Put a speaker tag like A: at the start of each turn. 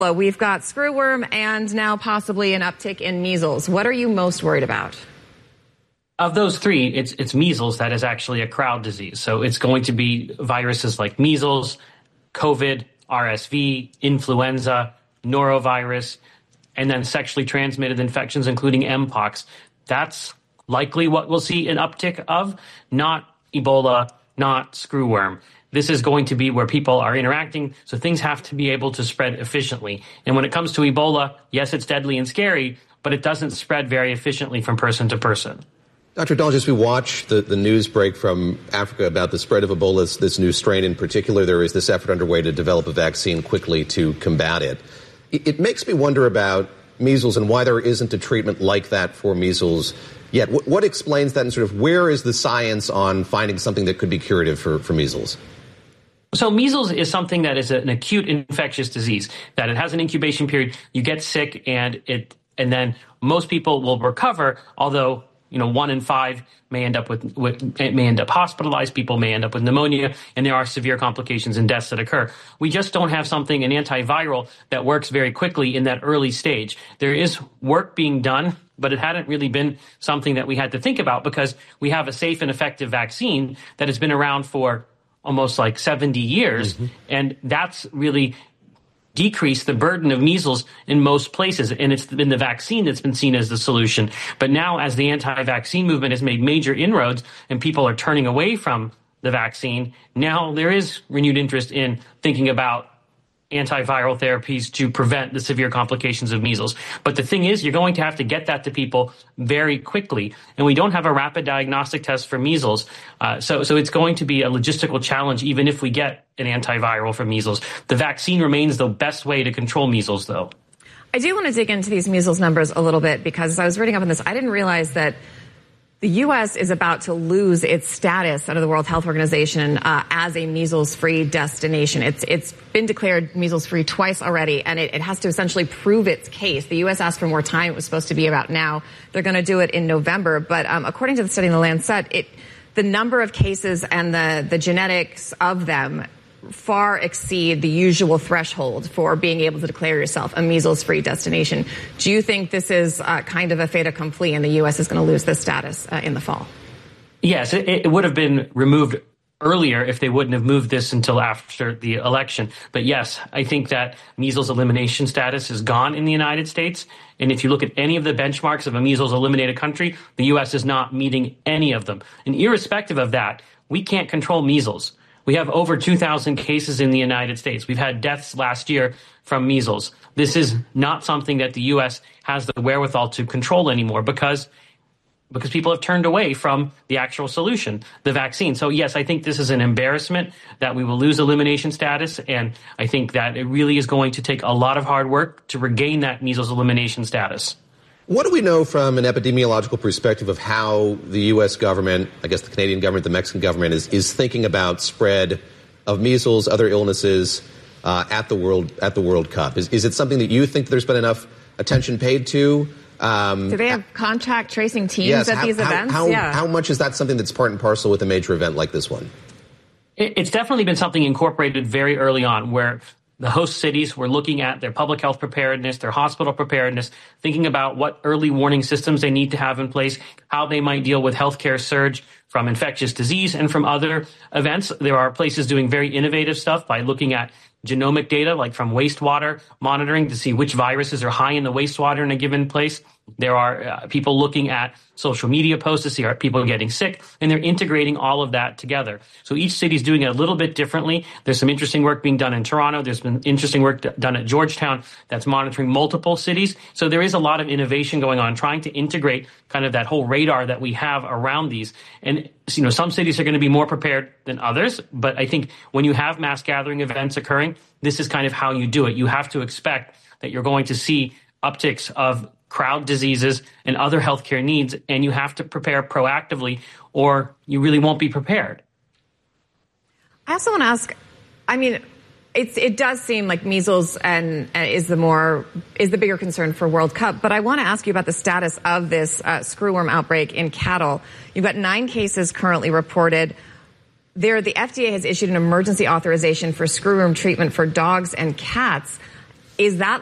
A: We've got screwworm and now possibly an uptick in measles. What are you most worried about?
B: Of those three, it's measles that is actually a crowd disease. So it's going to be viruses like measles, COVID, RSV, influenza, norovirus, and then sexually transmitted infections, including Mpox. That's likely what we'll see an uptick of, not Ebola, not screwworm. This is going to be where people are interacting, so things have to be able to spread efficiently. And when it comes to Ebola, yes, it's deadly and scary, but it doesn't spread very efficiently from person to person.
C: Dr. Dolge, as we watch the news break from Africa about the spread of Ebola, this new strain in particular, there is this effort underway to develop a vaccine quickly to combat it. It makes me wonder about measles and why there isn't a treatment like that for measles yet. What explains that, and sort of where is the science on finding something that could be curative for measles?
B: So measles is something that is an acute infectious disease, that it has an incubation period. You get sick and then most people will recover, although 1 in 5 may end up hospitalized. People may end up with pneumonia, and there are severe complications and deaths that occur. We just don't have an antiviral that works very quickly in that early stage. There is work being done, but it hadn't really been something that we had to think about because we have a safe and effective vaccine that has been around for almost like 70 years, and that's really decrease the burden of measles in most places. And it's been the vaccine that's been seen as the solution. But now as the anti-vaccine movement has made major inroads and people are turning away from the vaccine, now there is renewed interest in thinking about antiviral therapies to prevent the severe complications of measles. But the thing is, you're going to have to get that to people very quickly. And we don't have a rapid diagnostic test for measles. So it's going to be a logistical challenge, even if we get an antiviral for measles. The vaccine remains the best way to control measles, though.
A: I do want to dig into these measles numbers a little bit because as I was reading up on this, I didn't realize that the U.S. is about to lose its status under the World Health Organization as a measles-free destination. It's been declared measles-free twice already, and it has to essentially prove its case. The U.S. asked for more time. It was supposed to be about now. They're going to do it in November. But according to the study in the Lancet, the number of cases and the genetics of them far exceed the usual threshold for being able to declare yourself a measles-free destination. Do you think this is kind of a fait accompli and the U.S. is going to lose this status in the fall?
B: Yes, it would have been removed earlier if they wouldn't have moved this until after the election. But yes, I think that measles elimination status is gone in the United States. And if you look at any of the benchmarks of a measles eliminated country, the U.S. is not meeting any of them. And irrespective of that, we can't control measles. We have over 2,000 cases in the United States. We've had deaths last year from measles. This is not something that the U.S. has the wherewithal to control anymore because people have turned away from the actual solution, the vaccine. So, yes, I think this is an embarrassment that we will lose elimination status, and I think that it really is going to take a lot of hard work to regain that measles elimination status.
C: What do we know from an epidemiological perspective of how the U.S. government, I guess the Canadian government, the Mexican government is thinking about spread of measles, other illnesses at the World Cup? Is it something that you think there's been enough attention paid to?
A: Do they have contact tracing teams at these events?
C: How much is that something that's part and parcel with a major event like this one?
B: It's definitely been something incorporated very early on where the host cities were looking at their public health preparedness, their hospital preparedness, thinking about what early warning systems they need to have in place, how they might deal with healthcare surge from infectious disease and from other events. There are places doing very innovative stuff by looking at genomic data, like from wastewater monitoring to see which viruses are high in the wastewater in a given place. There are people looking at social media posts to see are people getting sick, and they're integrating all of that together. So each city's doing it a little bit differently. There's some interesting work being done in Toronto. There's been interesting work done at Georgetown that's monitoring multiple cities. So there is a lot of innovation going on, trying to integrate kind of that whole radar that we have around these. And, some cities are going to be more prepared than others. But I think when you have mass gathering events occurring, this is kind of how you do it. You have to expect that you're going to see upticks of crowd diseases and other healthcare needs, and you have to prepare proactively or you really won't be prepared.
A: I also want to ask, it does seem like measles is the bigger concern for World Cup, but I want to ask you about the status of this screwworm outbreak in cattle. You've got 9 cases currently reported. The FDA has issued an emergency authorization for screwworm treatment for dogs and cats. Is that